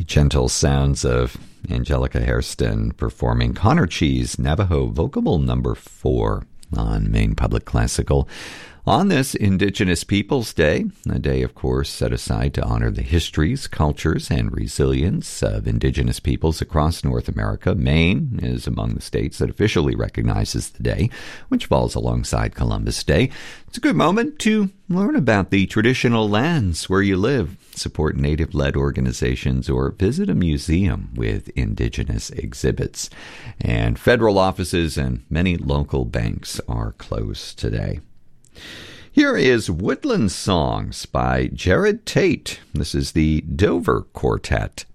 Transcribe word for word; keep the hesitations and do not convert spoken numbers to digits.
The gentle sounds of Angelica Hairston performing Connor Cheese, Navajo Vocable Number Four on Maine Public Classical. On this Indigenous Peoples Day, a day, of course, set aside to honor the histories, cultures, and resilience of Indigenous peoples across North America, Maine is among the states that officially recognizes the day, which falls alongside Columbus Day. It's a good moment to learn about the traditional lands where you live, support Native-led organizations, or visit a museum with Indigenous exhibits. And federal offices and many local banks are closed today. Here is Woodland Songs by Jared Tate. This is the Dover Quartet.